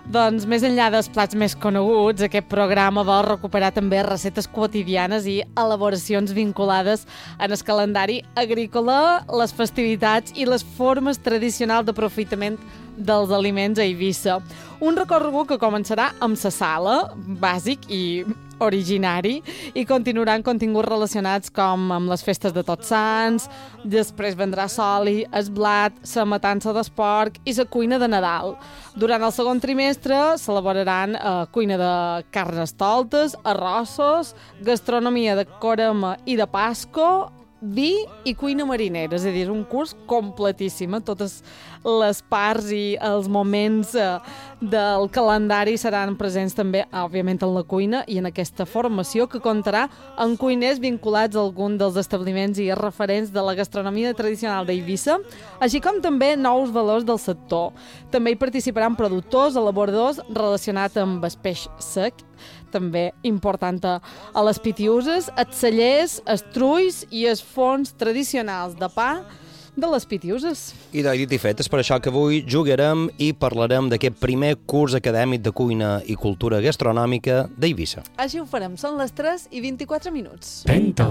Doncs més enllà dels plats més coneguts, aquest programa vol recuperar també receptes quotidianes i elaboracions vinculades en el calendari agrícola, les festivitats i les formes tradicionals d'aprofitament dels aliments a Eivissa. Un recorregut que començarà amb la sala, bàsic i originari, i continuaran continguts relacionats com amb les festes de Tots Sants, després vendrà Soli, el blat, la matança d'esporc i la cuina de Nadal. Durant el segon trimestre s'elaboraran cuina de carnestoltes, arrossos, gastronomia de Corema i de Pasco, vi i cuina marinera, és a dir, un curs completíssim. Totes les parts i els moments del calendari seran presents també, òbviament, en la cuina i en aquesta formació que comptarà amb cuiners vinculats a algun dels establiments i referents de la gastronomia tradicional d'Eivissa, així com també nous valors del sector. També hi participaran productors, elaboradors relacionats amb el peix sec, també important a les Pitiuses, els cellers, els trulls i els forns tradicionals de pa de les Pitiuses. I dit i fet, és per això que avui jugarem i parlarem d'aquest primer curs acadèmic de cuina i cultura gastronòmica d'Eivissa. Així ho farem, són les 3:24.